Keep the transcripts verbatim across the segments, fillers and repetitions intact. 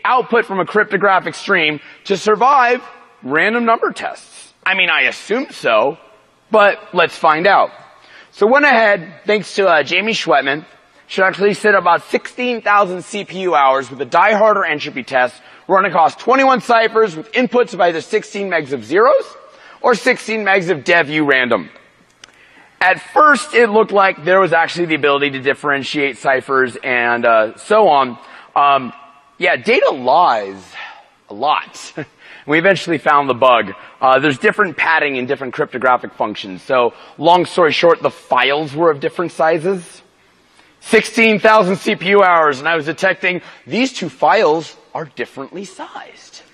output from a cryptographic stream to survive random number tests? I mean, I assume so, but let's find out. So went ahead, thanks to uh, Jamie Schwetman, should actually sit about sixteen thousand C P U hours with a die-harder entropy test run across twenty-one ciphers with inputs of either sixteen megs of zeros or sixteen megs of dev-u random. At first, it looked like there was actually the ability to differentiate ciphers and uh, so on. Um, yeah, data lies a lot. We eventually found the bug. Uh, there's different padding in different cryptographic functions. So, long story short, the files were of different sizes. sixteen thousand C P U hours, and I was detecting these two files are differently sized.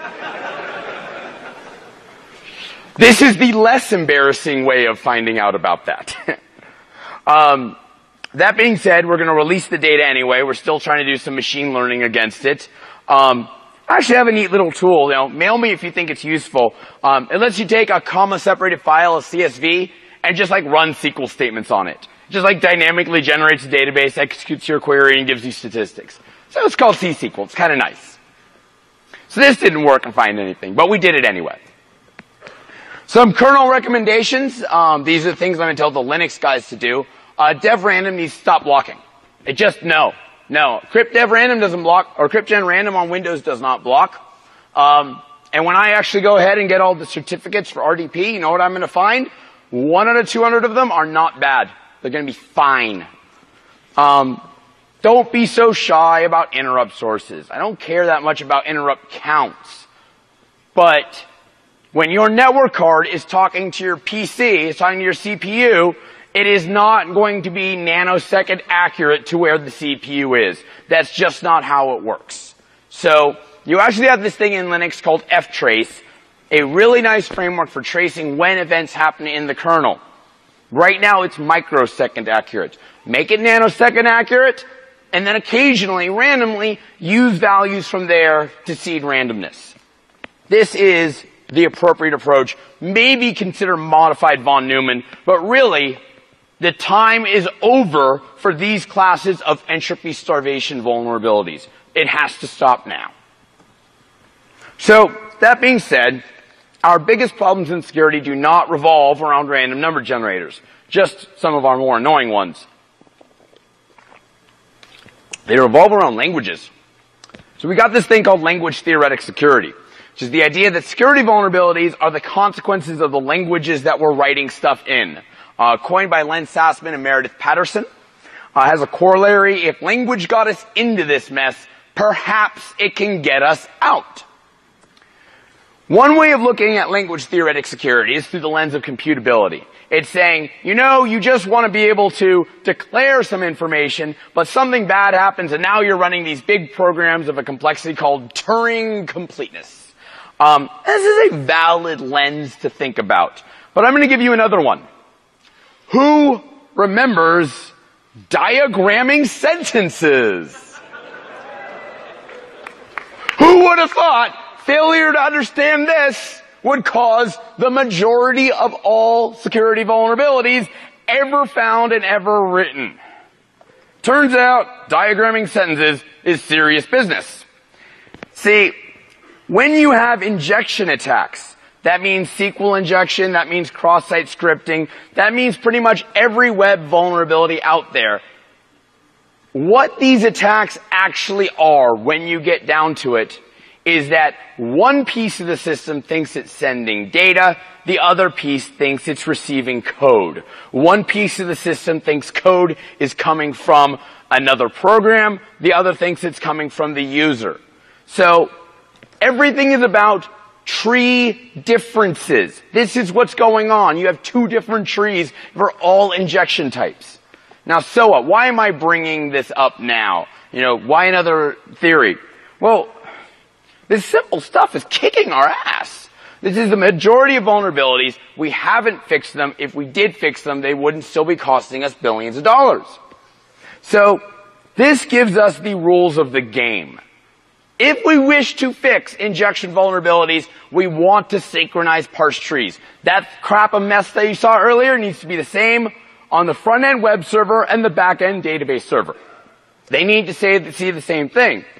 This is the less embarrassing way of finding out about that. um, that being said, we're going to release the data anyway. We're still trying to do some machine learning against it. Um, I actually have a neat little tool. You know, mail me if you think it's useful. Um, it lets you take a comma-separated file, a C S V, and just like run S Q L statements on it. Just like dynamically generates a database, executes your query, and gives you statistics. So it's called C S Q L. It's kind of nice. So this didn't work and find anything, but we did it anyway. Some kernel recommendations. Um, these are the things I'm going to tell the Linux guys to do. Uh, dev random needs to stop blocking. It just, no. No. Crypt dev random doesn't block, or cryptgen random on Windows does not block. Um, and when I actually go ahead and get all the certificates for R D P, you know what I'm going to find? One out of two hundred of them are not bad. They're going to be fine. Um, don't be so shy about interrupt sources. I don't care that much about interrupt counts. But when your network card is talking to your P C, is talking to your C P U, it is not going to be nanosecond accurate to where the C P U is. That's just not how it works. So you actually have this thing in Linux called ftrace, a really nice framework for tracing when events happen in the kernel. Right now it's microsecond accurate. Make it nanosecond accurate, and then occasionally, randomly, use values from there to seed randomness. This is the appropriate approach. Maybe consider modified von Neumann, but really, the time is over for these classes of entropy starvation vulnerabilities. It has to stop now. So, that being said, our biggest problems in security do not revolve around random number generators, just some of our more annoying ones. They revolve around languages. So we got this thing called language theoretic security, which is the idea that security vulnerabilities are the consequences of the languages that we're writing stuff in. Uh, coined by Len Sassman and Meredith Patterson. Uh, has a corollary: if language got us into this mess, perhaps it can get us out. One way of looking at language theoretic security is through the lens of computability. It's saying, you know, you just want to be able to declare some information, but something bad happens and now you're running these big programs of a complexity called Turing completeness. Um, this is a valid lens to think about. But I'm going to give you another one. Who remembers diagramming sentences? Who would have thought failure to understand this would cause the majority of all security vulnerabilities ever found and ever written? Turns out, diagramming sentences is serious business. See, when you have injection attacks, that means S Q L injection, that means cross-site scripting, that means pretty much every web vulnerability out there. What these attacks actually are, when you get down to it, is that one piece of the system thinks it's sending data, the other piece thinks it's receiving code. One piece of the system thinks code is coming from another program, the other thinks it's coming from the user. So, everything is about tree differences. This is what's going on. You have two different trees for all injection types. Now, so what? Why am I bringing this up now? You know, why another theory? Well, this simple stuff is kicking our ass. This is the majority of vulnerabilities. We haven't fixed them. If we did fix them, they wouldn't still be costing us billions of dollars. So, this gives us the rules of the game. If we wish to fix injection vulnerabilities, we want to synchronize parse trees. That crap of mess that you saw earlier needs to be the same on the front-end web server and the back-end database server. They need to say, see the same thing.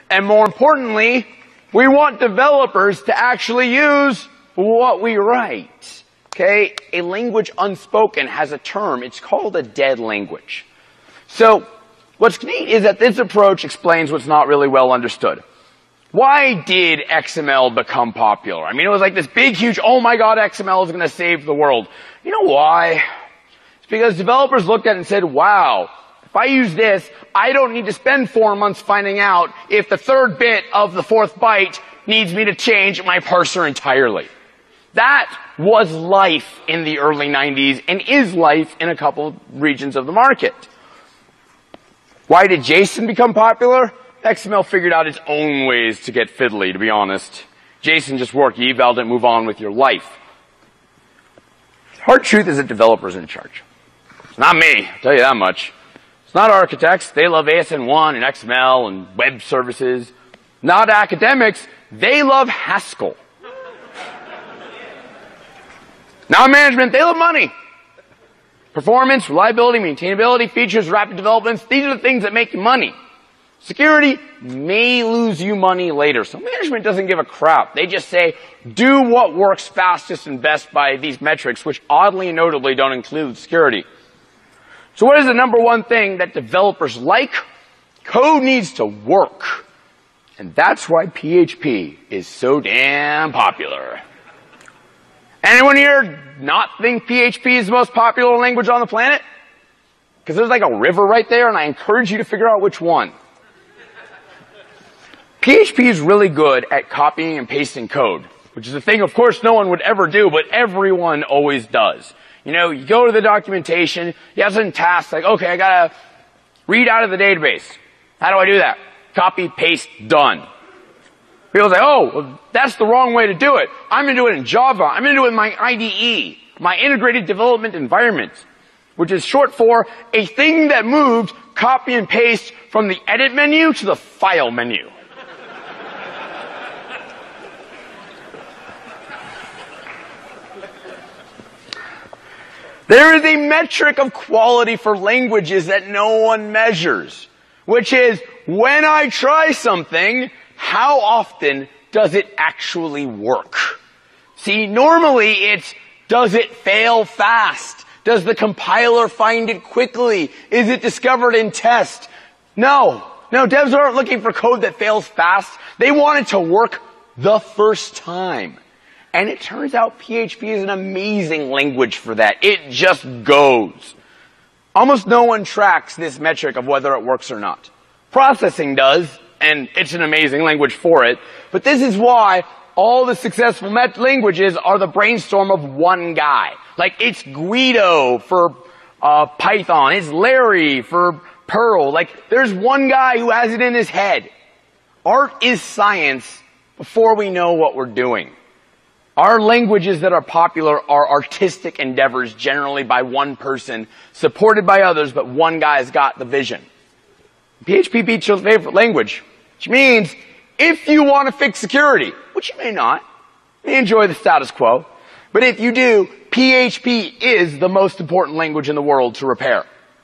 And more importantly, we want developers to actually use what we write. Okay? A language unspoken has a term. It's called a dead language. So, what's neat is that this approach explains what's not really well understood. Why did X M L become popular? I mean, it was like this big, huge, oh my god, X M L is going to save the world. You know why? It's because developers looked at it and said, wow, if I use this, I don't need to spend four months finding out if the third bit of the fourth byte needs me to change my parser entirely. That was life in the early nineties and is life in a couple regions of the market. Why did JSON become popular? X M L figured out its own ways to get fiddly, to be honest. JSON just worked, you evaled it, move on with your life. The hard truth is that developers are in charge. It's not me, I'll tell you that much. It's not architects, they love A S N one and X M L and web services. Not academics, they love Haskell. Not management, they love money. Performance, reliability, maintainability, features, rapid developments, these are the things that make you money. Security may lose you money later. So management doesn't give a crap. They just say, do what works fastest and best by these metrics, which oddly and notably don't include security. So what is the number one thing that developers like? Code needs to work. And that's why P H P is so damn popular. Anyone here not think P H P is the most popular language on the planet? Because there's like a river right there, and I encourage you to figure out which one. P H P is really good at copying and pasting code, which is a thing, of course, no one would ever do, but everyone always does. You know, you go to the documentation, you have some tasks like, okay, I gotta read out of the database. How do I do that? Copy, paste, done. People say, oh, well, that's the wrong way to do it. I'm going to do it in Java. I'm going to do it in my I D E, my Integrated Development Environment, which is short for a thing that moved copy and paste from the edit menu to the file menu. There is a metric of quality for languages that no one measures, which is when I try something, how often does it actually work? See, normally it's, does it fail fast? Does the compiler find it quickly? Is it discovered in test? No. No, devs aren't looking for code that fails fast. They want it to work the first time. And it turns out P H P is an amazing language for that. It just goes. Almost no one tracks this metric of whether it works or not. Processing does, and it's an amazing language for it. But this is why all the successful met languages are the brainstorm of one guy. Like, it's Guido for uh, Python. It's Larry for Perl. Like, there's one guy who has it in his head. Art is science before we know what we're doing. Our languages that are popular are artistic endeavors, generally by one person, supported by others, but one guy's got the vision. P H P beats your favorite language, which means if you want to fix security, which you may not, you may enjoy the status quo, but if you do, P H P is the most important language in the world to repair.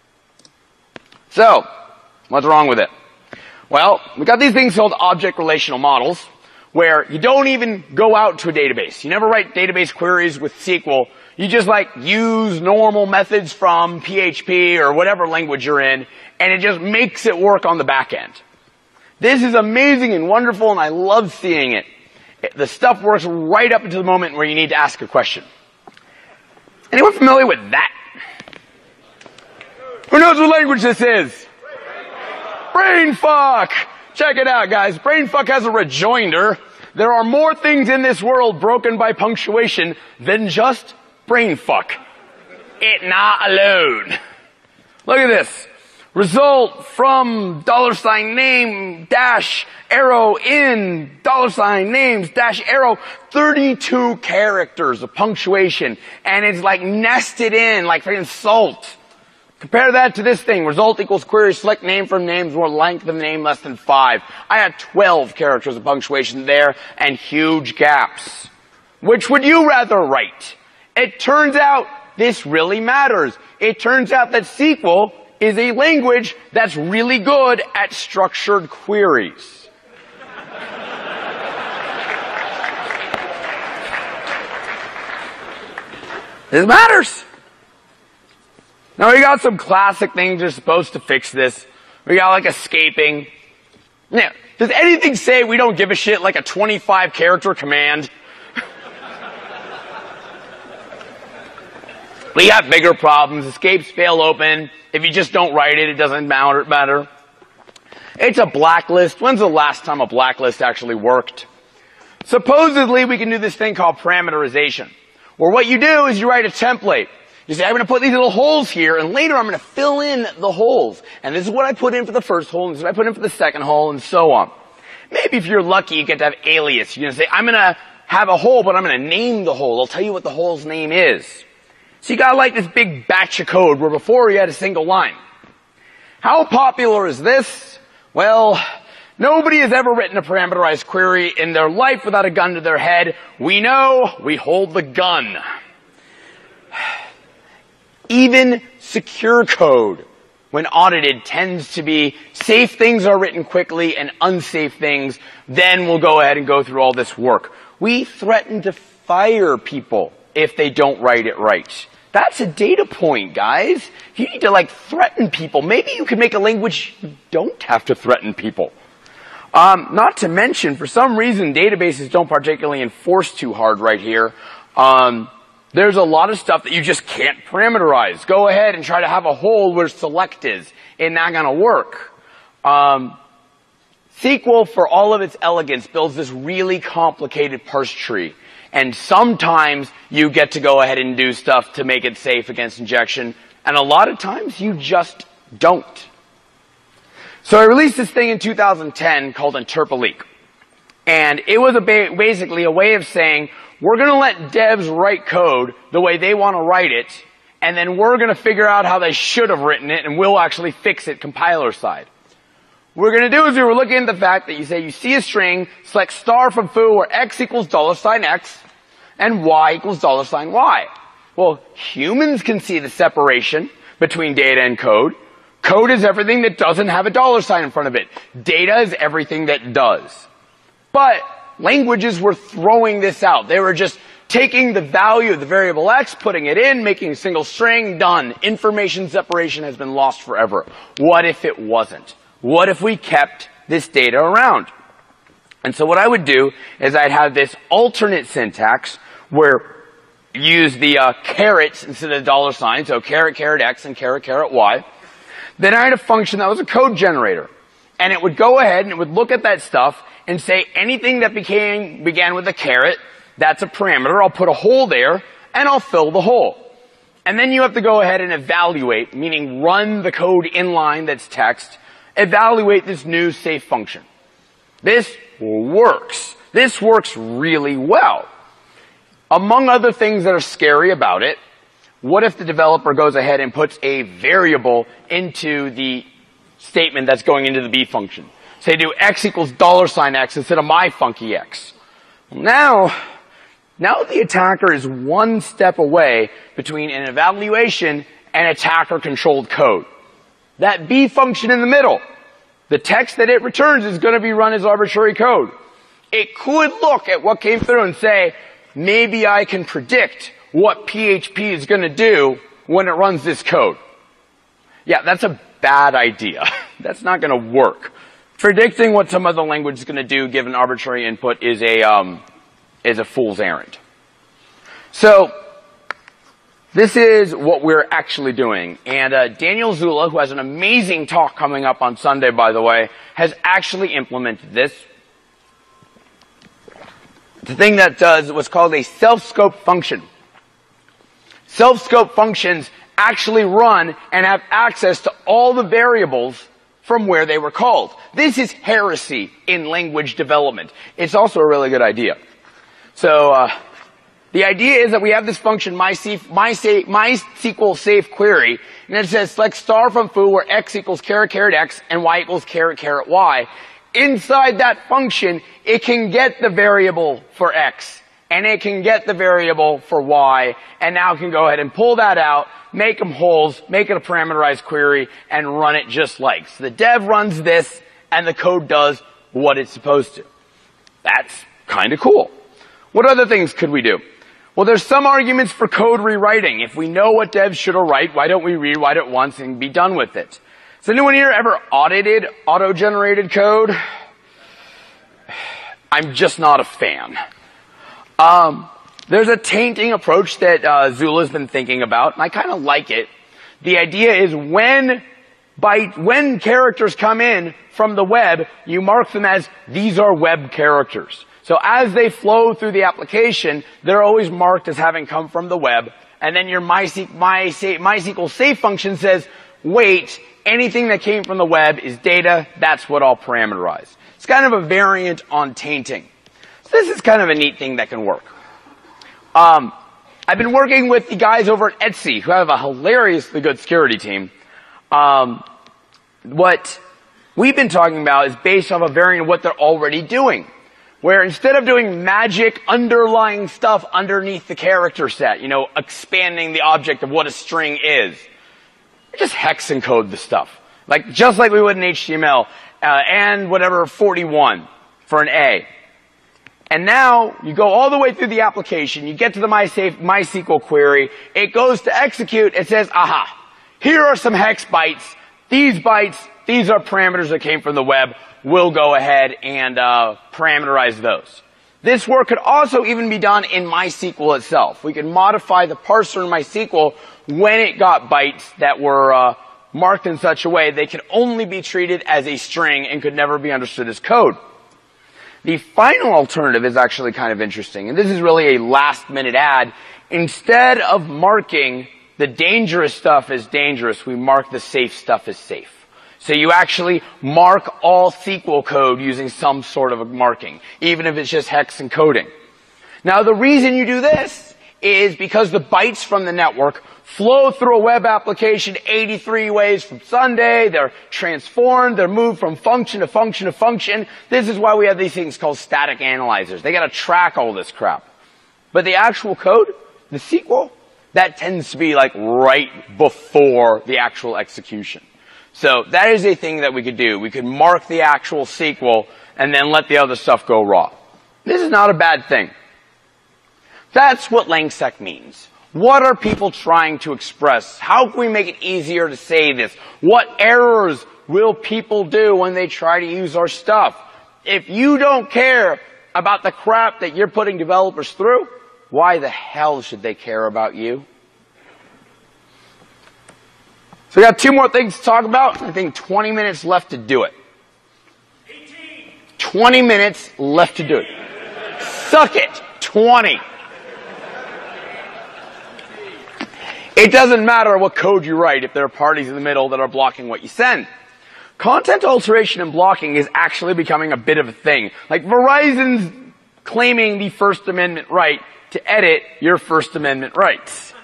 So, what's wrong with it? Well, we got these things called object relational models, where you don't even go out to a database. You never write database queries with S Q L. You just like use normal methods from P H P or whatever language you're in, and it just makes it work on the back end. This is amazing and wonderful, and I love seeing it. The stuff works right up until the moment where you need to ask a question. Anyone familiar with that? Who knows what language this is? Brainfuck! Check it out, guys. Brainfuck has a rejoinder. There are more things in this world broken by punctuation than just brainfuck. It not alone. Look at this. Result from dollar sign name dash arrow in dollar sign names dash arrow. thirty-two characters of punctuation. And it's like nested in like freaking salt. Compare that to this thing. Result equals query select name from names or length of name less than five. I had twelve characters of punctuation there and huge gaps. Which would you rather write? It turns out this really matters. It turns out that S Q L is a language that's really good at structured queries. This matters. Now we got some classic things that are supposed to fix this. We got like escaping. Now, does anything say we don't give a shit like a twenty-five character command? We have bigger problems. Escapes fail open. If you just don't write it, it doesn't matter. It's a blacklist. When's the last time a blacklist actually worked? Supposedly, we can do this thing called parameterization, where what you do is you write a template. You say, I'm going to put these little holes here, and later I'm going to fill in the holes. And this is what I put in for the first hole, and this is what I put in for the second hole, and so on. Maybe if you're lucky, you get to have alias. You're going to say, I'm going to have a hole, but I'm going to name the hole. I'll tell you what the hole's name is. So you got like this big batch of code where before you had a single line. How popular is this? Well, nobody has ever written a parameterized query in their life without a gun to their head. We know we hold the gun. Even secure code, when audited, tends to be safe things are written quickly and unsafe things, then we'll go ahead and go through all this work. We threaten to fire people if they don't write it right. That's a data point, guys. You need to like threaten people. Maybe you can make a language you don't have to threaten people. Um, not to mention, for some reason, databases don't particularly enforce too hard right here. Um, there's a lot of stuff that you just can't parameterize. Go ahead and try to have a hole where select is. It's not going to work. Um, S Q L, for all of its elegance, builds this really complicated parse tree. And sometimes you get to go ahead and do stuff to make it safe against injection. And a lot of times you just don't. So I released this thing in two thousand ten called Interpoleak. And it was a ba basically a way of saying, we're going to let devs write code the way they want to write it, and then we're going to figure out how they should have written it, and we'll actually fix it compiler side. What we're going to do is we were looking at the fact that you say you see a string, select star from foo where x equals dollar sign x, and y equals dollar sign y. Well, humans can see the separation between data and code. Code is everything that doesn't have a dollar sign in front of it. Data is everything that does. But languages were throwing this out. They were just taking the value of the variable x, putting it in, making a single string, done. Information separation has been lost forever. What if it wasn't? What if we kept this data around? And so what I would do is I'd have this alternate syntax where you use the uh, carets instead of the dollar sign, so caret, caret x, and caret, caret y. Then I had a function that was a code generator. And it would go ahead and it would look at that stuff and say anything that became, began with a caret, that's a parameter. I'll put a hole there, and I'll fill the hole. And then you have to go ahead and evaluate, meaning run the code inline that's text, evaluate this new safe function. This works. This works really well. Among other things that are scary about it, what if the developer goes ahead and puts a variable into the statement that's going into the B function? Say do x equals dollar sign x instead of my funky x. Well, now, now the attacker is one step away between an evaluation and attacker-controlled code. That B function in the middle, the text that it returns is going to be run as arbitrary code. It could look at what came through and say, maybe I can predict what P H P is going to do when it runs this code. Yeah, that's a bad idea. That's not going to work. Predicting what some other language is going to do given arbitrary input is a, um, is a fool's errand. So, this is what we're actually doing. And uh, Daniel Zula, who has an amazing talk coming up on Sunday, by the way, has actually implemented this. The thing that does what's called a self-scope function. Self-scope functions actually run and have access to all the variables from where they were called. This is heresy in language development. It's also a really good idea. So, uh, the idea is that we have this function, MySQL my, my safe query, and it says select star from foo where x equals caret caret x and y equals caret caret y. Inside that function, it can get the variable for x, and it can get the variable for y, and now it can go ahead and pull that out, make them holes, make it a parameterized query, and run it just like. So the dev runs this, and the code does what it's supposed to. That's kind of cool. What other things could we do? Well, there's some arguments for code rewriting. If we know what devs should write, why don't we rewrite it once and be done with it? Has anyone here ever audited auto-generated code? I'm just not a fan. Um, there's a tainting approach that uh, Zula's been thinking about, and I kind of like it. The idea is when byte, when characters come in from the web, you mark them as these are web characters. So as they flow through the application, they're always marked as having come from the web. And then your MySQL, My, MySQL save function says, wait, anything that came from the web is data. That's what I'll parameterize. It's kind of a variant on tainting. So this is kind of a neat thing that can work. Um, I've been working with the guys over at Etsy, who have a hilariously good security team. Um, what we've been talking about is based off a variant of what they're already doing, where instead of doing magic underlying stuff underneath the character set, you know, expanding the object of what a string is, you just hex encode the stuff. Like, just like we would in H T M L, uh, and whatever, forty-one for an A. And now, you go all the way through the application, you get to the MySafe, MySQL query, it goes to execute, it says, aha, here are some hex bytes, these bytes, these are parameters that came from the web, we'll go ahead and uh, parameterize those. This work could also even be done in MySQL itself. We could modify the parser in MySQL when it got bytes that were uh, marked in such a way they could only be treated as a string and could never be understood as code. The final alternative is actually kind of interesting, and this is really a last-minute add. Instead of marking the dangerous stuff as dangerous, we mark the safe stuff as safe. So you actually mark all S Q L code using some sort of a marking, even if it's just hex encoding. Now, the reason you do this is because the bytes from the network flow through a web application eighty-three ways from Sunday. They're transformed. They're moved from function to function to function. This is why we have these things called static analyzers. They got to track all this crap. But the actual code, the S Q L, that tends to be like right before the actual execution. So that is a thing that we could do. We could mark the actual S Q L and then let the other stuff go raw. This is not a bad thing. That's what Langsec means. What are people trying to express? How can we make it easier to say this? What errors will people do when they try to use our stuff? If you don't care about the crap that you're putting developers through, why the hell should they care about you? So we got two more things to talk about. I think twenty minutes left to do it. eighteen. twenty minutes left to do it. Suck it. twenty. It doesn't matter what code you write if there are parties in the middle that are blocking what you send. Content alteration and blocking is actually becoming a bit of a thing. Like Verizon's claiming the First Amendment right to edit your First Amendment rights.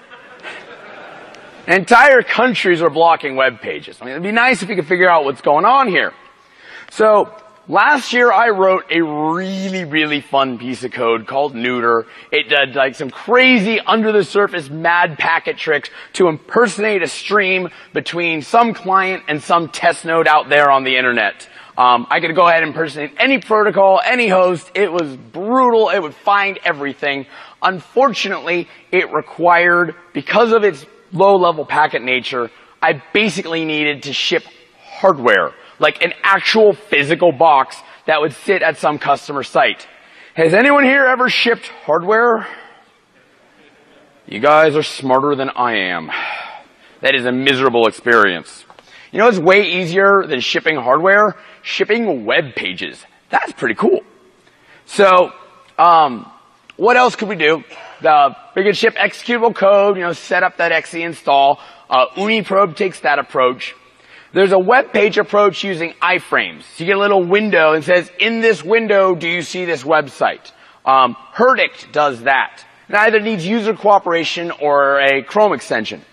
Entire countries are blocking web pages. I mean, it'd be nice if we could figure out what's going on here. So, last year I wrote a really, really fun piece of code called Neuter. It did like some crazy under-the-surface mad packet tricks to impersonate a stream between some client and some test node out there on the internet. Um, I could go ahead and impersonate any protocol, any host. It was brutal. It would find everything. Unfortunately, it required, because of its low-level packet nature, I basically needed to ship hardware, like an actual physical box that would sit at some customer site. Has anyone here ever shipped hardware? You guys are smarter than I am. That is a miserable experience. You know what's way easier than shipping hardware? Shipping web pages. That's pretty cool. So, um, what else could we do? Uh, we could ship executable code, you know, set up that X E install. Uh, Uniprobe takes that approach. There's a web page approach using iframes. So you get a little window and says, in this window, do you see this website? Um, Herdict does that. It either needs user cooperation or a Chrome extension.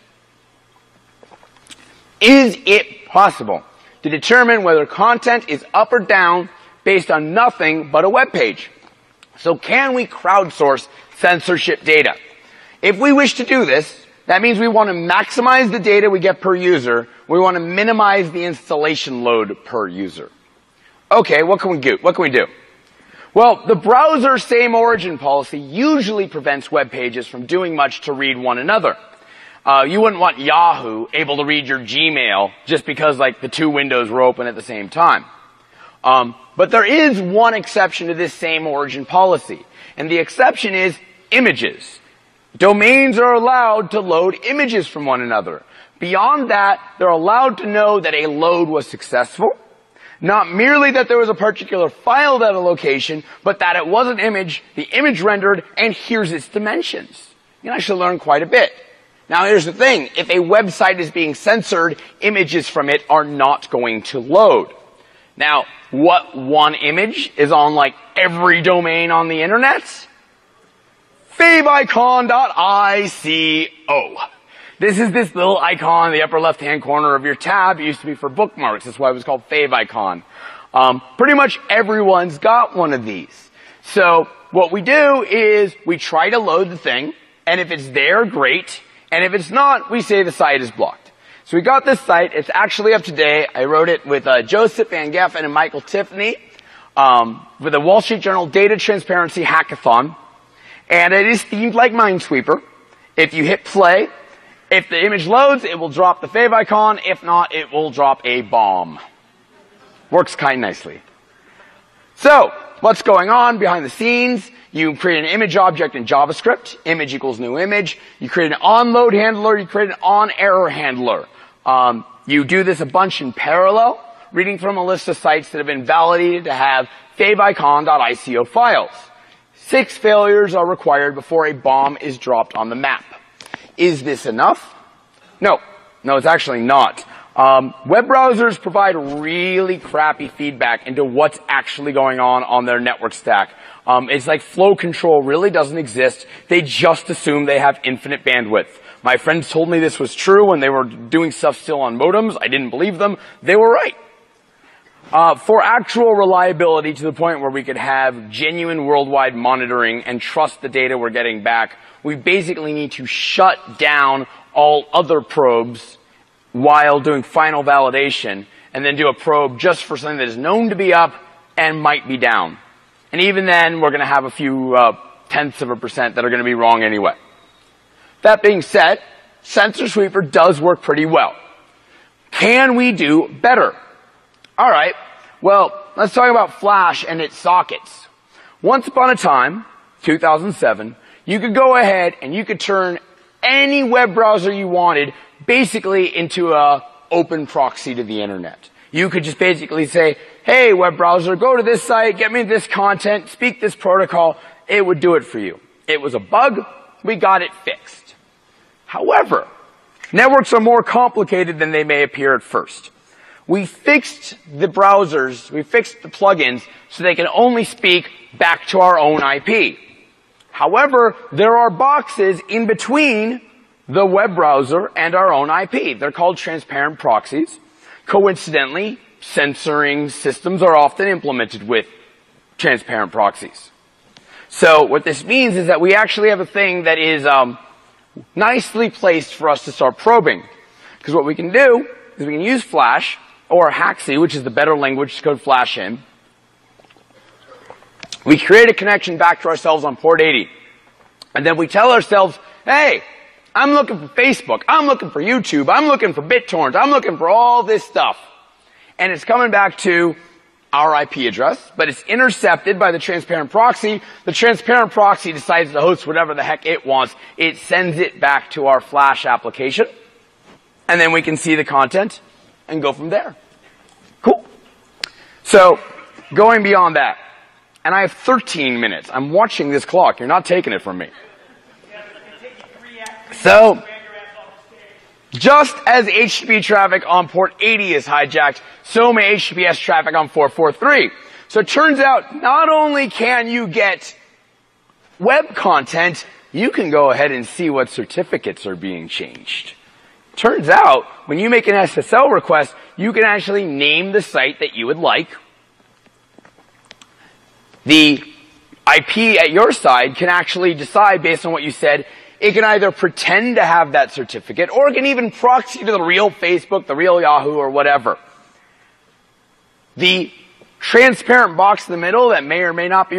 Is it possible to determine whether content is up or down based on nothing but a web page? So can we crowdsource censorship data? If we wish to do this, that means we want to maximize the data we get per user. We want to minimize the installation load per user. Okay, what can we do? What can we do? Well, the browser same origin policy usually prevents web pages from doing much to read one another. Uh, you wouldn't want Yahoo able to read your Gmail just because like the two windows were open at the same time. Um, but there is one exception to this same origin policy, and the exception is images. Domains are allowed to load images from one another. Beyond that, they're allowed to know that a load was successful, not merely that there was a particular file at a location, but that it was an image, the image rendered, and here's its dimensions. You can actually learn quite a bit. Now here's the thing, if a website is being censored, images from it are not going to load. Now, what one image is on like every domain on the internet? favicon dot I co. This is this little icon in the upper left-hand corner of your tab. It used to be for bookmarks. That's why it was called favicon. Um, pretty much everyone's got one of these. So what we do is we try to load the thing, and if it's there, great. And if it's not, we say the site is blocked. So we got this site. It's actually up to date. I wrote it with uh, Joseph Van Geffen and Michael Tiffany um, for the Wall Street Journal Data Transparency Hackathon. And it is themed like Minesweeper. If you hit play, if the image loads, it will drop the favicon. If not, it will drop a bomb. Works kind of nicely. So, what's going on behind the scenes? You create an image object in JavaScript. Image equals new image. You create an onload handler. You create an on-error handler. Um, you do this a bunch in parallel, reading from a list of sites that have been validated to have favicon dot I co files. Six failures are required before a bomb is dropped on the map. Is this enough? No. No, it's actually not. Um, web browsers provide really crappy feedback into what's actually going on on their network stack. Um, it's like flow control really doesn't exist. They just assume they have infinite bandwidth. My friends told me this was true when they were doing stuff still on modems. I didn't believe them. They were right. Uh, for actual reliability to the point where we could have genuine worldwide monitoring and trust the data we're getting back, we basically need to shut down all other probes while doing final validation, and then do a probe just for something that is known to be up and might be down. And even then, we're going to have a few uh, tenths of a percent that are going to be wrong anyway. That being said, Sensor Sweeper does work pretty well. Can we do better? All right. Well, let's talk about Flash and its sockets. Once upon a time, two thousand seven, you could go ahead and you could turn any web browser you wanted basically into a open proxy to the internet. You could just basically say, hey, web browser, go to this site, get me this content, speak this protocol. It would do it for you. It was a bug. We got it fixed. However, networks are more complicated than they may appear at first. We fixed the browsers, we fixed the plugins so they can only speak back to our own I P. However, there are boxes in between the web browser and our own I P. They're called transparent proxies. Coincidentally, censoring systems are often implemented with transparent proxies. So what this means is that we actually have a thing that is um, nicely placed for us to start probing. Because what we can do is we can use Flash, or Haxi, which is the better language to code Flash in. We create a connection back to ourselves on port eighty. And then we tell ourselves, hey, I'm looking for Facebook, I'm looking for YouTube, I'm looking for BitTorrent, I'm looking for all this stuff. And it's coming back to our I P address, but it's intercepted by the transparent proxy. The transparent proxy decides to host whatever the heck it wants. It sends it back to our Flash application. And then we can see the content and go from there. Cool. So, going beyond that, and I have thirteen minutes. I'm watching this clock. You're not taking it from me. So, just as H T T P traffic on port eighty is hijacked, so may H T T P S traffic on four forty-three. So it turns out, not only can you get web content, you can go ahead and see what certificates are being changed. Turns out, when you make an S S L request, you can actually name the site that you would like. The I P at your side can actually decide, based on what you said, it can either pretend to have that certificate, or it can even proxy to the real Facebook, the real Yahoo, or whatever. The transparent box in the middle that may or may not be